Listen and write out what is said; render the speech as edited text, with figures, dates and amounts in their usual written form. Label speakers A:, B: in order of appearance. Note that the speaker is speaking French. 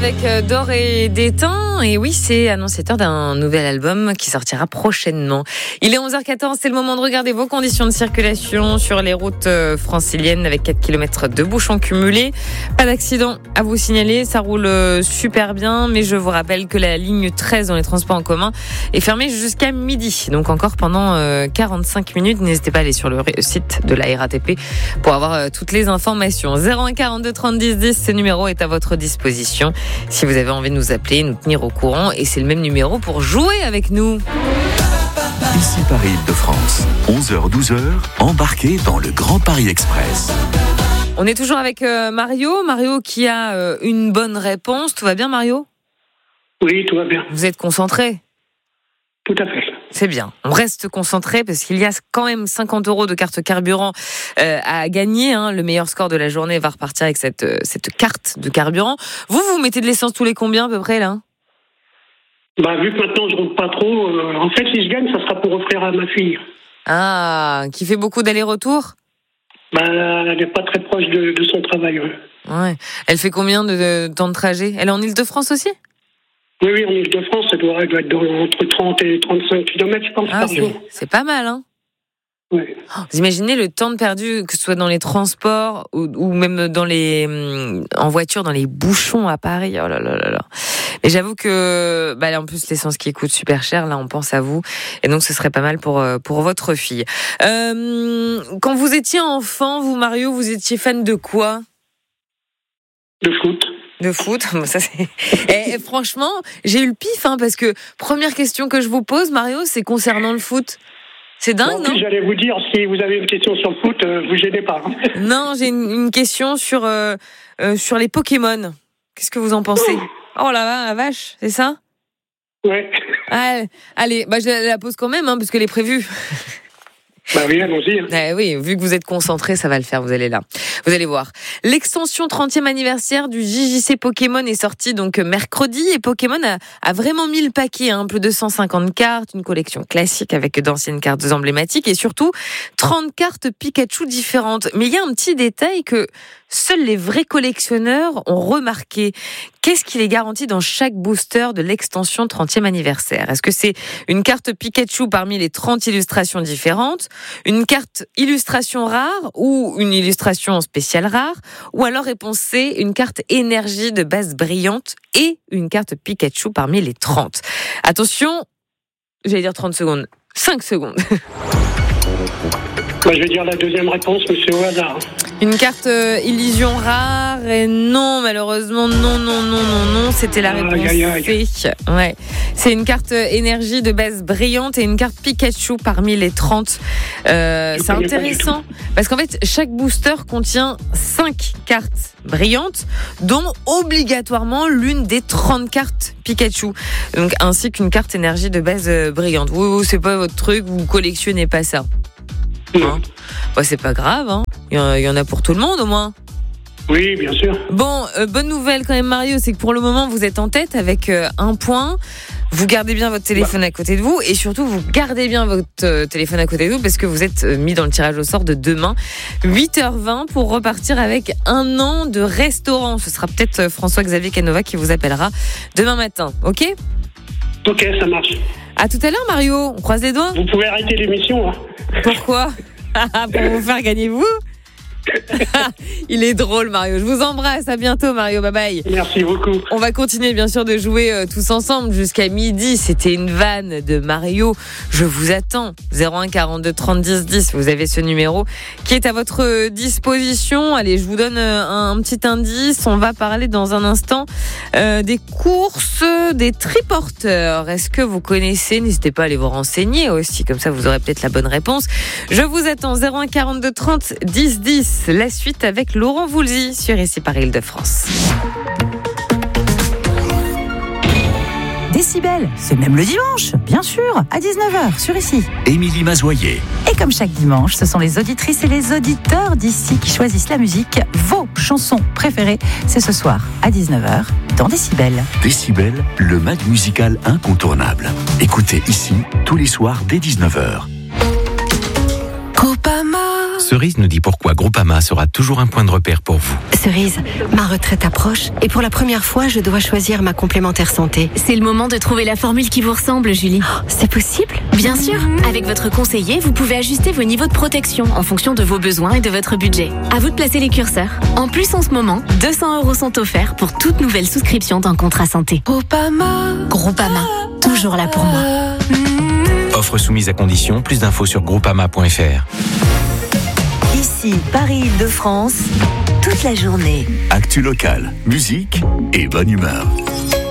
A: Avec D'or et d'étain, et oui, c'est annonciateur d'un nouvel album qui sortira prochainement. Il est 11h14, c'est le moment de regarder vos conditions de circulation sur les routes franciliennes avec 4 km de bouchons cumulés. Pas d'accident à vous signaler, ça roule super bien, mais je vous rappelle que la ligne 13 dans les transports en commun est fermée jusqu'à midi, donc encore pendant 45 minutes. N'hésitez pas à aller sur le site de la RATP pour avoir toutes les informations. 01 42 30 10 10, ce numéro est à votre disposition si vous avez envie de nous appeler, nous tenir au courant, et c'est le même numéro pour jouer avec nous.
B: Ici Paris-Île-de-France, 11h-12h, embarquez dans le Grand Paris Express.
A: On est toujours avec Mario qui a une bonne réponse. Tout va bien, Mario ?
C: Oui, tout va bien.
A: Vous êtes concentré ?
C: Tout à fait.
A: C'est bien. On reste concentré parce qu'il y a quand même 50 € de carte carburant à gagner. Le meilleur score de la journée va repartir avec cette carte de carburant. Vous mettez de l'essence tous les combien à peu près là ?
C: Vu que maintenant je roule pas trop, en fait si je gagne, ça sera pour offrir à ma fille.
A: Ah, qui fait beaucoup d'allers-retours ?
C: Elle n'est pas très proche de son travail.
A: Ouais. Elle fait combien de temps de trajet ? Elle est en Île-de-France aussi ?
C: Oui, en Île-de-France, elle doit être entre 30 et 35 km, je pense, par jour.
A: C'est pas mal, hein ?
C: Oui.
A: Vous imaginez le temps de perdu, que ce soit dans les transports ou même en voiture, dans les bouchons à Paris. Oh là là là là. Et j'avoue que, en plus, l'essence qui coûte super cher, là, on pense à vous. Et donc, ce serait pas mal pour votre fille. Quand vous étiez enfant, vous, Mario, vous étiez fan de quoi ?
C: De foot.
A: De foot, ça c'est. Et franchement, j'ai eu le pif, parce que première question que je vous pose, Mario, c'est concernant le foot. C'est dingue, non ?
C: J'allais vous dire, si vous avez une question sur le foot, vous gênez pas.
A: Non, j'ai une question sur les Pokémon. Qu'est-ce que vous en pensez ? Oh la vache, c'est ça ?
C: Ouais.
A: Allez, je la pose quand même, parce qu'elle est prévue.
C: Oui, allons-y.
A: Oui, vu que vous êtes concentrés, ça va le faire, vous allez voir. L'extension 30e anniversaire du JJC Pokémon est sortie donc mercredi, et Pokémon a vraiment mis le paquet, plus de 150 cartes, une collection classique avec d'anciennes cartes emblématiques et surtout 30 cartes Pikachu différentes. Mais il y a un petit détail que seuls les vrais collectionneurs ont remarqué. Qu'est-ce qu'il est garanti dans chaque booster de l'extension 30e anniversaire ? Est-ce que c'est une carte Pikachu parmi les 30 illustrations différentes, une carte illustration rare ou une illustration spéciale rare, ou alors réponse C, une carte énergie de base brillante et une carte Pikachu parmi les 30 ? Attention, j'allais dire 30 secondes, 5 secondes.
C: Je vais dire la deuxième réponse, mais c'est au hasard.
A: Une carte illusion rare, et non, malheureusement, non, c'était la réponse C. Ouais. C'est une carte énergie de base brillante et une carte Pikachu parmi les 30. C'est intéressant, parce qu'en fait, chaque booster contient 5 cartes brillantes, dont obligatoirement l'une des 30 cartes Pikachu. Donc, ainsi qu'une carte énergie de base brillante. Vous, c'est pas votre truc, vous collectionnez pas ça. C'est pas grave, il y en a pour tout le monde au moins.
C: Oui, bien sûr.
A: Bon, bonne nouvelle quand même, Mario, c'est que pour le moment vous êtes en tête avec 1 point. Vous gardez bien votre téléphone à côté de vous, et surtout vous gardez bien votre téléphone à côté de vous parce que vous êtes mis dans le tirage au sort de demain 8h20 pour repartir avec 1 an de restaurant. Ce sera peut-être François-Xavier Canova qui vous appellera demain matin, ok ?
C: Ok, ça marche.
A: À tout à l'heure, Mario, on croise les doigts.
C: Vous pouvez arrêter l'émission.
A: Pourquoi ? Pour vous faire gagner vous ? Il est drôle, Mario. Je vous embrasse. À bientôt, Mario. Bye bye.
C: Merci beaucoup.
A: On va continuer, bien sûr, de jouer tous ensemble jusqu'à midi. C'était une vanne de Mario. Je vous attends. 01 42 30 10 10. Vous avez ce numéro qui est à votre disposition. Allez, je vous donne un petit indice. On va parler dans un instant des courses des triporteurs. Est-ce que vous connaissez ? N'hésitez pas à aller vous renseigner aussi. Comme ça, vous aurez peut-être la bonne réponse. Je vous attends. 01 42 30 10 10. La suite avec Laurent Voulzy sur Ici Paris-Île-de-France.
D: Décibel, c'est même le dimanche, bien sûr, à 19h sur Ici.
B: Émilie Mazoyer.
D: Et comme chaque dimanche, ce sont les auditrices et les auditeurs d'Ici qui choisissent la musique. Vos chansons préférées, c'est ce soir à 19h dans Décibel.
B: Décibel, le mag musical incontournable. Écoutez Ici tous les soirs dès 19h.
E: Copama. Cerise nous dit pourquoi Groupama sera toujours un point de repère pour vous.
F: Cerise, ma retraite approche et pour la première fois, je dois choisir ma complémentaire santé.
G: C'est le moment de trouver la formule qui vous ressemble, Julie.
F: Oh, c'est possible ?
G: Bien sûr. Avec votre conseiller, vous pouvez ajuster vos niveaux de protection en fonction de vos besoins et de votre budget. À vous de placer les curseurs. En plus, en ce moment, 200 € sont offerts pour toute nouvelle souscription d'un contrat santé. Groupama, toujours là pour moi.
E: Offre soumise à condition, plus d'infos sur groupama.fr.
D: Ici, Paris-Île-de-France, toute la journée.
B: Actu locale, musique et bonne humeur.